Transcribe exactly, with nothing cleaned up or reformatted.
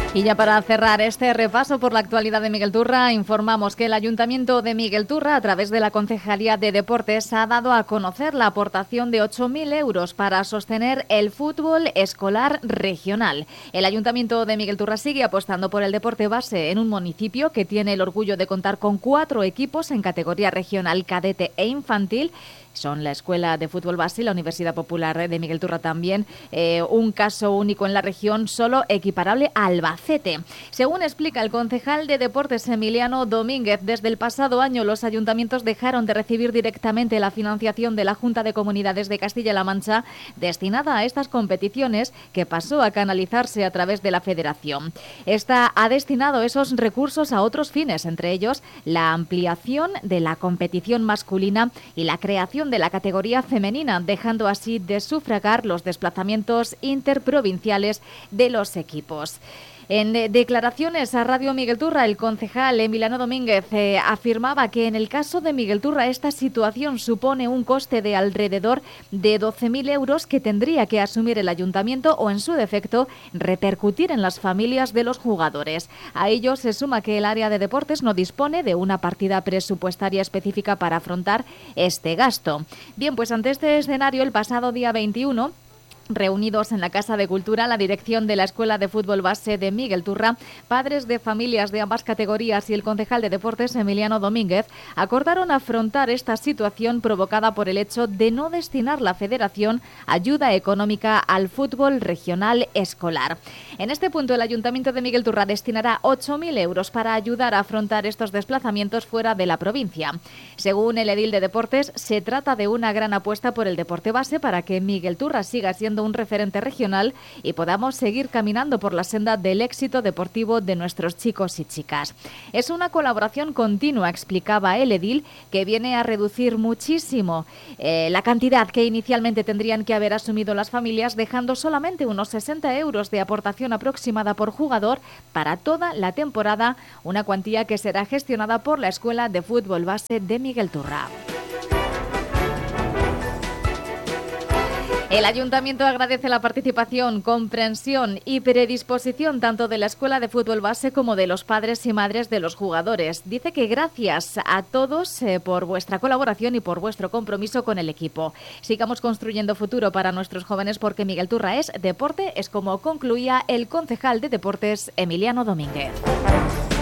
Y ya para cerrar este repaso por la actualidad de Miguel Turra, informamos que el Ayuntamiento de Miguel Turra, a través de la Concejalía de Deportes, ha dado a conocer la aportación de ocho mil euros para sostener el fútbol escolar regional. El Ayuntamiento de Miguel Turra sigue apostando por el deporte base en un municipio que tiene el orgullo de contar con cuatro equipos en categoría regional, cadete e infantil. Son la Escuela de Fútbol Base y la Universidad Popular de Miguel Turra también, eh, un caso único en la región, solo equiparable a Albacete. Según explica el concejal de Deportes Emiliano Domínguez, desde el pasado año los ayuntamientos dejaron de recibir directamente la financiación de la Junta de Comunidades de Castilla-La Mancha destinada a estas competiciones, que pasó a canalizarse a través de la Federación. Esta ha destinado esos recursos a otros fines, entre ellos la ampliación de la competición masculina y la creación de la categoría femenina, dejando así de sufragar los desplazamientos interprovinciales de los equipos. En declaraciones a Radio Miguel Turra, el concejal Emiliano Domínguez eh, afirmaba que en el caso de Miguel Turra esta situación supone un coste de alrededor de doce mil euros que tendría que asumir el ayuntamiento o, en su defecto, repercutir en las familias de los jugadores. A ello se suma que el área de deportes no dispone de una partida presupuestaria específica para afrontar este gasto. Bien, pues ante este escenario, el pasado día veintiuno, reunidos en la Casa de Cultura, la dirección de la Escuela de Fútbol Base de Miguel Turra, padres de familias de ambas categorías y el concejal de Deportes Emiliano Domínguez acordaron afrontar esta situación provocada por el hecho de no destinar la Federación ayuda económica al fútbol regional escolar. En este punto, el Ayuntamiento de Miguel Turra destinará ocho mil euros para ayudar a afrontar estos desplazamientos fuera de la provincia. Según el edil de Deportes, se trata de una gran apuesta por el deporte base para que Miguel Turra siga siendo un referente regional y podamos seguir caminando por la senda del éxito deportivo de nuestros chicos y chicas. Es una colaboración continua, explicaba el edil, que viene a reducir muchísimo eh, la cantidad que inicialmente tendrían que haber asumido las familias, dejando solamente unos sesenta euros de aportación aproximada por jugador para toda la temporada, una cuantía que será gestionada por la Escuela de Fútbol Base de Miguel Turra. El Ayuntamiento agradece la participación, comprensión y predisposición tanto de la Escuela de Fútbol Base como de los padres y madres de los jugadores. Dice que gracias a todos eh, por vuestra colaboración y por vuestro compromiso con el equipo. Sigamos construyendo futuro para nuestros jóvenes, porque Miguel Turra es deporte, es como concluía el concejal de Deportes Emiliano Domínguez.